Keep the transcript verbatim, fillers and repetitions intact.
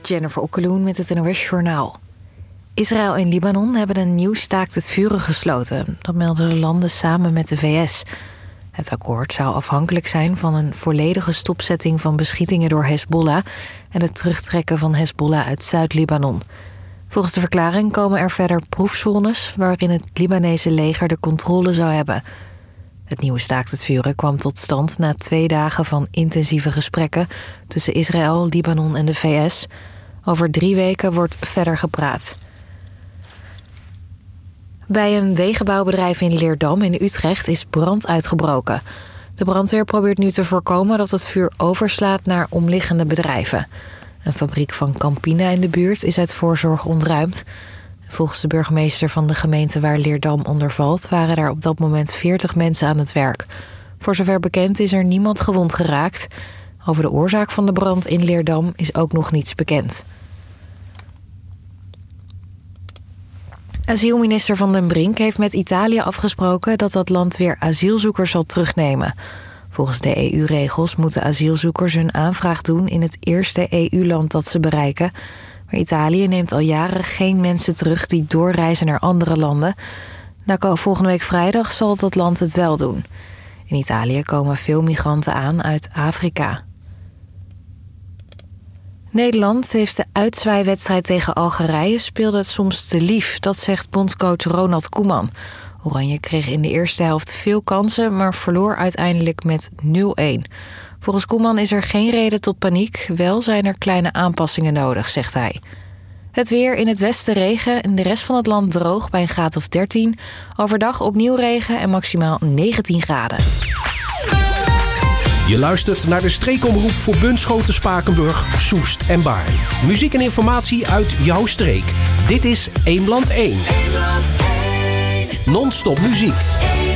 Jennifer Okkeloen met het N O S-journaal. Israël en Libanon hebben een nieuw staakt het vuren gesloten. Dat melden de landen samen met de V S. Het akkoord zou afhankelijk zijn van een volledige stopzetting van beschietingen door Hezbollah en het terugtrekken van Hezbollah uit Zuid-Libanon. Volgens de verklaring komen er verder proefzones waarin het Libanese leger de controle zou hebben. Het nieuwe staakt het vuren kwam tot stand na twee dagen van intensieve gesprekken tussen Israël, Libanon en de V S. Over drie weken wordt verder gepraat. Bij een wegenbouwbedrijf in Leerdam in Utrecht is brand uitgebroken. De brandweer probeert nu te voorkomen dat het vuur overslaat naar omliggende bedrijven. Een fabriek van Campina in de buurt is uit voorzorg ontruimd. Volgens de burgemeester van de gemeente waar Leerdam onder valt waren daar op dat moment veertig mensen aan het werk. Voor zover bekend is er niemand gewond geraakt. Over de oorzaak van de brand in Leerdam is ook nog niets bekend. Asielminister Van den Brink heeft met Italië afgesproken dat dat land weer asielzoekers zal terugnemen. Volgens de E U-regels moeten asielzoekers hun aanvraag doen in het eerste E U-land dat ze bereiken. Maar Italië neemt al jaren geen mensen terug die doorreizen naar andere landen. Nou, volgende week vrijdag zal dat land het wel doen. In Italië komen veel migranten aan uit Afrika. Nederland heeft de uitzwaaiwedstrijd tegen Algerije speelde het soms te lief. Dat zegt bondscoach Ronald Koeman. Oranje kreeg in de eerste helft veel kansen, maar verloor uiteindelijk met nul-een. Volgens Koeman is er geen reden tot paniek. Wel zijn er kleine aanpassingen nodig, zegt hij. Het weer: in het westen regen en de rest van het land droog bij een graad of dertien. Overdag opnieuw regen en maximaal negentien graden. Je luistert naar de streekomroep voor Bunschoten, Spakenburg, Soest en Baarn. Muziek en informatie uit jouw streek. Dit is Eemland één. Non-stop muziek.